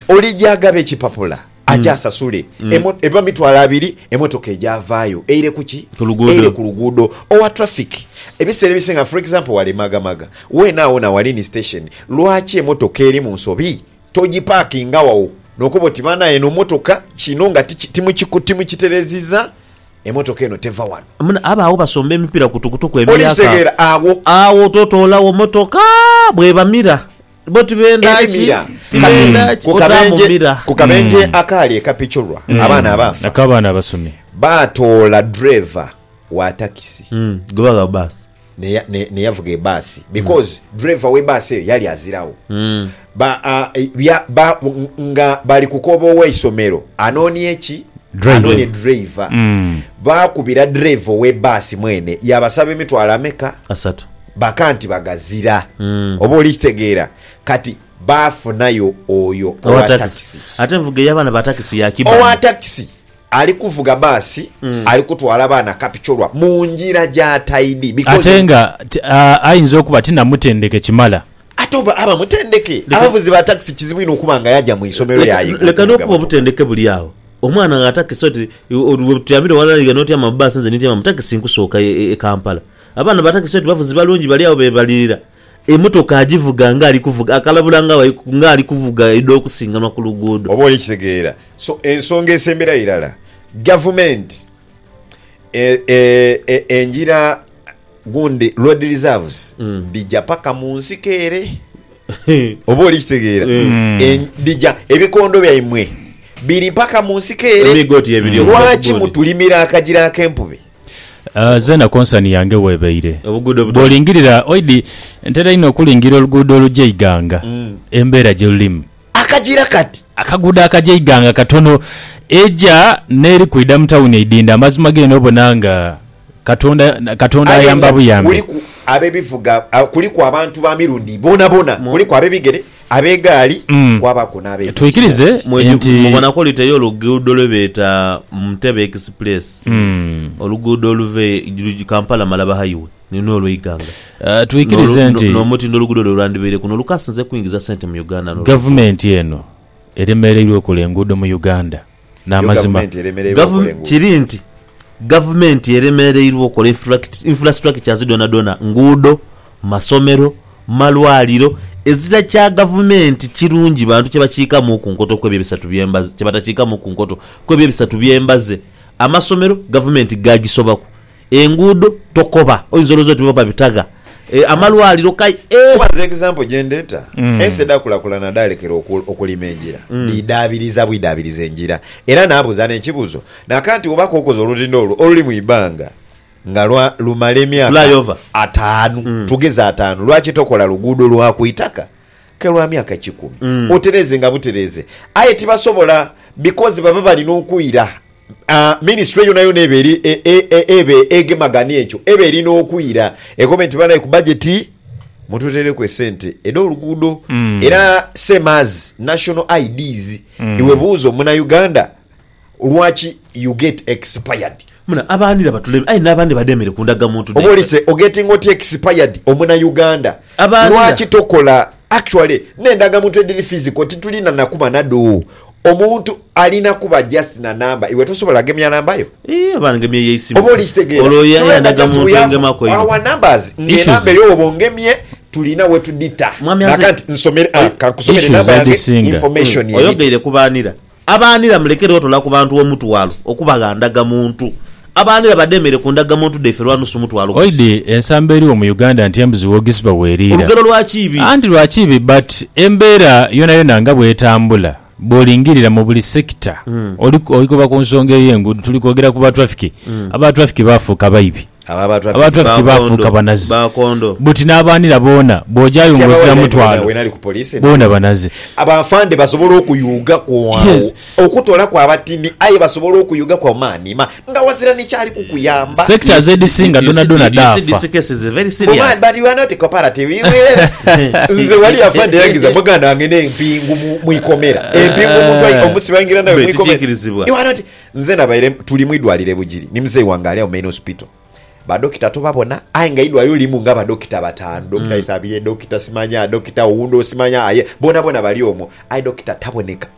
oli jagabe ekipapula aja asasule eba mitwala 2 emotoka ejavaayo eire kuki eire ku luguudo owa traffic ebiseera bisinga for example wali maga wenawo na walini station lwaki emotoka eri mu nsobi togiparkinga wawo nokuba tibana eno motoka kino nga timu kitereziza emotoka eno teva wano muna abawo basomba emipira kutukutuku emyaka olisegera awo totolawo motoka bwebamira boti bendachi kukabenje akali ekapichurwa abaana abafa akabana abasomye batola driver wa taxi gobaga bus ne yavuga basi because driver we basi yali azirawo nga bali kukoba weisomero anoni echi anoni driver bakubira driver we basi mwene yabasaba emitwala ameka asatu bakanti bagazira oba olitegeera kati bafunayo oyo owa taxi ate mvuge y'abaana ba taxi yakiba owa taxi ali kuvuga basi ali kutwala abaana kapichorwa mu njira gya taidi because atenga ayinza okuba tinamutendeke kimala atoba aba mutendeke abavuzi ba taxi kizibwino okubanga yaja mu isomero yayi leka nokuba mutendeke buli awo omwana nga taxi soti tuyamire wala liga noti amabasi nze niti amataxi nkusooka e Kampala abana ba taxi soti bavuzi balungi bali awo bebalira emotoka agivuga nga ali kuvuga akalabulanga nga ali kuvuga edo okusinganwa ku luguudo oba olikisegeera so ensonga esembera irala government enjira gundi road reserves dijja paka mu nsikere oba olikisegeera dijja ebikondo byaimwe biri paka mu nsikere lwaki mutulimira akagira akempube zena konsani yange webeire bolingirira oidi ntera ino kulingira oluguudo olujjeiganga embeera gye lulimu akagira kati akaguudo akajjeiganga katono eja neri kuida mu tawuni eidinda amazima geno obonanga katonda ayamba buyambe abebivuga kuliko abantu ba mirundi bona kuliko abebigere abegaali kwabako n'abe tuikirize nti mubona ko liteyo oluguudo lwebeta Mutebe Express oluguudo oluve Kampala Malaba highway nino oluyiganga tuikirize nti n'omutindo oluguudo lwandibere kuno lukasinze kuingiza sente mu Uganda no government eno eremererwa okukola enguudo mu Uganda n'amazima kirinti government eremererwa okukola infrastructure zidona nguudo masomero malwaliro ezira kya government kirungi bantu kyebakiika mu kunkoto kwebyo bisatu byembaze kyebatakiika mu kunkoto kwebyo bisatu byembaze amasomero government gagisobako enguudo tokoba oyinzolozo tubaba bitaga amalwaliro kai for example gendeta enseda kula na dalekero okulima enjira lidabiriza enjira era nabuzana ekibuzo nakanti obako okozo olutindo oluli mu ibanga nga lumale emyaka 5 tugeza 5 lwaki tokola luguudo lwakuitaka kelwa myaka 10 otereze nga butereze aye tibasobola because baba balina okuyira ministry yonayo neberi egemagani ekyo eberina okuyira ekomenti bana ku budget mututere ku sente edo luguudo era semaz national IDs iwe buzo muna Uganda lwaki you get expired muna abandira batuleme ai nabandi bademere kundaga muntu obolise ogetting oti expired omuna Uganda lwaki tokola actually nendaga muntu ediri physical titulina nakuba nado omuntu alina kuba just na namba iwe tosobola gemya namba yo abangemye yesimu obolise oloya yandaga muntu ngema ko our numbers ni namba yo obongemye tulina wetu dita nakati nsomere kankusomere namba ya information oyogeire kubanira abanira mulekere otola ku bantu omuntu walo okubagandaga muntu abanira bademere kundaga muntu deferwa nusu muntu walo oidi ensambe eri mu Uganda ntyambuzi wogisiba werira olugero lwakibi andi lwakibi but embera yona nga bwetambula bolingirira mu buli sector olikuba ku nsonga y'enguudo tulikogera ku ba traffic aba traffic bafuuka bayibi aba traffic bafuuka banazi buti n'abanira bona bojayo ngozira mutwalo bona banazi abafande basobola okuyuga kwa okutola kwa abatindi aye basobola okuyuga kwa manima nga wazira ni kyali kukuyamba sector zedisinga dona dafa this case is very serious but you are not cooperative nze wali afande yangiza muganda wange n'empingu mu ikomera empingu muntu omusibangira nawe mu ikomera you are not nze nabaire tuli mu idwalire bujiri ni mzee wangalia mu main hospital badokita tobabona ainga idwaliro limu nga badokita batano dokita Isabire dokita Simanya dokita Undo Simanya aye bona bali omwo ai dokita taboneka